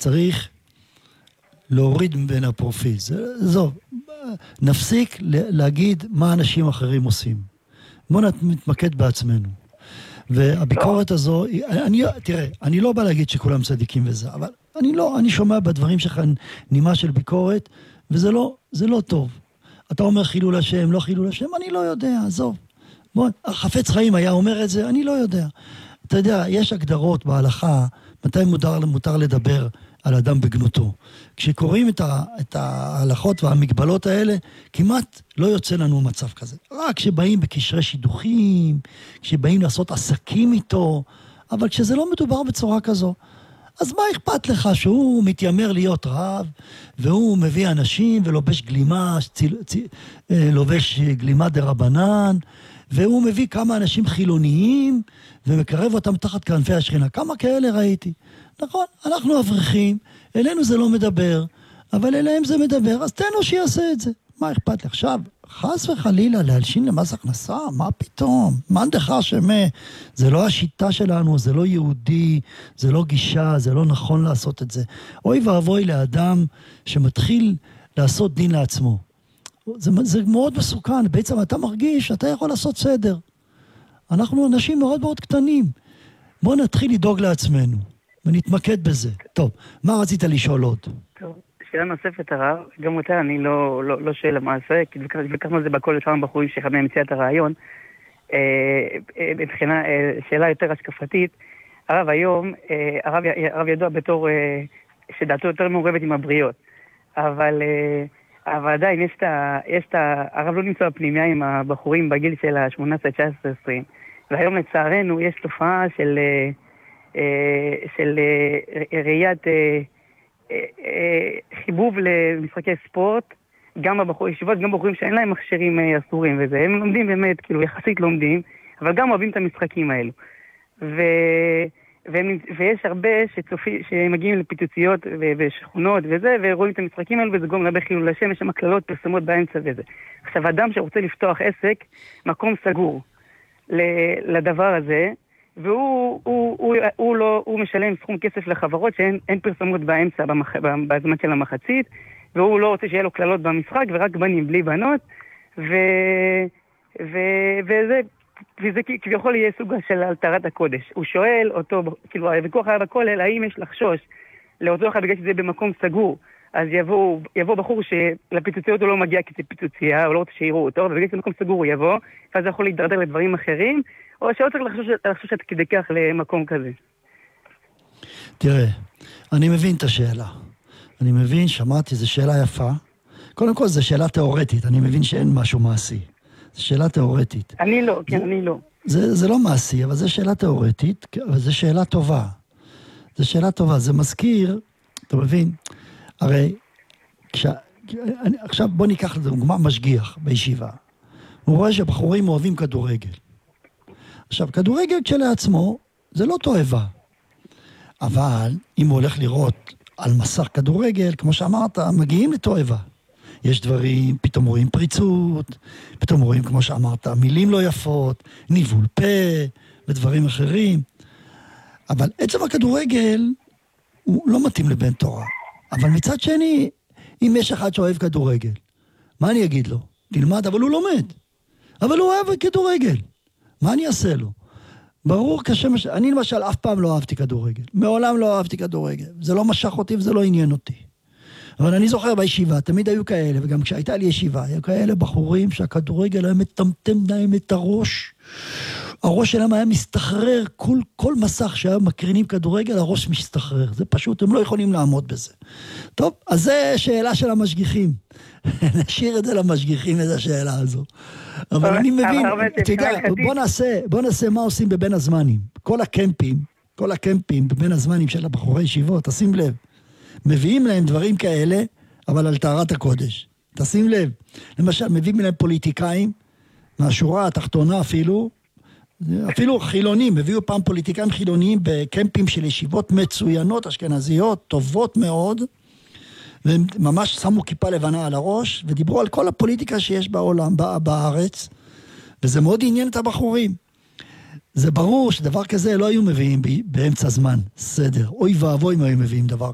צריך להוריד בין הפרופיל. זו, נפסיק להגיד מה אנשים אחרים עושים. בואו נתמקד בעצמנו. והביקורת הזו, תראה, אני לא בא להגיד שכולם צדיקים וזה, אבל אני שומע בדברים שלך נימה של ביקורת, וזה לא טוב. אתה אומר חילול השם, לא חילול השם, אני לא יודע, עזוב. בוא, החפץ חיים היה אומר את זה, אני לא יודע. אתה יודע, יש הגדרות בהלכה, מתי מותר לדבר על אדם בגנותו. כשקוראים את ההלכות והמגבלות האלה, כמעט לא יוצא לנו מצב כזה. רק כשבאים בקשרי שידוכים, כשבאים לעשות עסקים איתו, אבל כשזה לא מדובר בצורה כזו, אז מה אכפת לך שהוא מתיימר להיות רב, והוא מביא אנשים ולובש גלימה, לובש גלימה דרבנן, והוא מביא כמה אנשים חילוניים, ומקרב אותם תחת כנפי השכינה. כמה כאלה ראיתי. נכון, אנחנו אברכים, אלינו זה לא מדבר, אבל אליהם זה מדבר, אז תנו שיעשה את זה. מה אכפת לך? עכשיו, חס וחלילה להלשין למס הכנסה, מה פתאום? מאן דכר שמע, זה לא השיטה שלנו, זה לא יהודי, זה לא גישה, זה לא נכון לעשות את זה. אוי ואבוי לאדם שמתחיל לעשות דין לעצמו. זה מאוד מסוכן, בעצם אתה מרגיש שאתה יכול לעשות סדר. אנחנו אנשים מאוד מאוד קטנים. בואו נתחיל לדאוג לעצמנו, ונתמקד בזה. טוב, מה רצית לשאול עוד? טוב, שאלה נוספת הרב, גם אותה אני לא שואל למעשה, כי וכמה זה בכל פעם בחורים שאחד מהם הציע את הרעיון. מבחינה, שאלה יותר השקפתית, הרב היום, הרב ידוע בתור שדעתו יותר מעורבת עם הבריות, אבל עדיין הרב לא נמצא בפנימיה עם הבחורים בגיל של ה-18, 19, 20, והיום לצערנו יש תופעה של ראיית חיבוב למשחקי ספורט, גם בבחורי ישיבות, גם בחורים שאין להם מכשירים אסורים וזה, הם לומדים באמת, כאילו יחסית לומדים, אבל גם אוהבים את המשחקים האלו. ויש הרבה שמגיעים לפיצוציות ושכונות וזה, ורואים את המשחקים האלו, וזה גורם הרבה חילול השם, יש שם כללות פרסומות באמצע וזה. עכשיו, אדם שרוצה לפתוח עסק, מקום סגור לדבר הזה, והוא משלם סכום כסף לחברות שאין פרסומות באמצע, בזמן של המחצית, והוא לא רוצה שיהיה לו כללות במשחק, ורק בנים בלי בנות, וזה כביכול יהיה סוג של אלתרת הקודש. הוא שואל אותו, כאילו, הוויכוח היה בכולל, האם יש לחשוש לאותו אחד בגלל שזה במקום סגור, אז יבוא בחור שלפיצוציות הוא לא מגיע כי זה פיצוצייה, הוא לא רוצה שיראו אותו, ובגלל שזה במקום סגור הוא יבוא, ואז יכול להתדרדר לדברים אחרים, או שלא צריך לחשוש עד כדי כך למקום כזה. תראה, אני מבין את השאלה. אני מבין, שמעתי, זו שאלה יפה. קודם כל, זו שאלה תיאורטית, אני מבין שאין משהו מעשי. זו שאלה תיאורטית. אני לא, כן, אני לא. זה לא מעשי, אבל זו שאלה תיאורטית, אבל זו שאלה טובה. זו שאלה טובה, זה מזכיר, אתה מבין? הרי, עכשיו בוא ניקח לדוגמה משגיח בישיבה. הוא רואה שבחורים אוהבים כדורגל. עכשיו, כדורגל כשלעצמו, זה לא תועבה. אבל אם הוא הולך לראות על מסך כדורגל, כמו שאמרת, מגיעים לתועבה. יש דברים, פתאום רואים פריצות, פתאום רואים, כמו שאמרת, מילים לא יפות, ניבול פה ודברים אחרים. אבל עצם הכדורגל הוא לא מתאים לבן תורה. אבל מצד שני, אם יש אחד שאוהב כדורגל, מה אני אגיד לו? תלמד, אבל הוא לומד. אבל הוא אוהב כדורגל. מה אני אעשה לו? ברור כשם אני למשל אף פעם לא אהבתי כדורגל. מעולם לא אהבתי כדורגל. זה לא משך אותי וזה לא עניין אותי. אבל אני זוכר בישיבה, תמיד היו כאלה, וגם כשהייתה לי ישיבה, היו כאלה בחורים שהכדורגל היה מטמטם להם את הראש. הראש שלהם היה מסתחרר, כל מסך שהיו מקרינים כדורגל, הראש מסתחרר. זה פשוט, הם לא יכולים לעמוד בזה. טוב, אז זה שאלה של המשגיחים. נשאיר את זה למשגיחים, את השאלה הזו. אבל אני מבין, תדע, בוא נעשה מה עושים בבין הזמנים. כל הקמפים בבין הזמנים של הבחורי ישיבות, תשים לב. מביאים להם דברים כאלה, אבל על טהרת הקודש. תשים לב. למשל, מביאים להם פוליטיקאים, מהשורה התחתונה אפילו חילונים, הביאו פעם פוליטיקאים חילוניים בקמפים של ישיבות מצוינות, אשכנזיות, טובות מאוד, והם ממש שמו כיפה לבנה על הראש, ודיברו על כל הפוליטיקה שיש בעולם, בארץ, וזה מאוד עניין את הבחורים. זה ברור שדבר כזה לא היו מביאים באמצע זמן, סדר. אוי ואבוי אם היו מביאים דבר